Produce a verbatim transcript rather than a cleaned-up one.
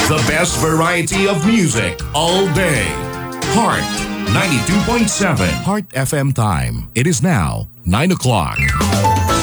The best variety of music all day. Heart ninety-two point seven. Heart F M time. It is now nine o'clock.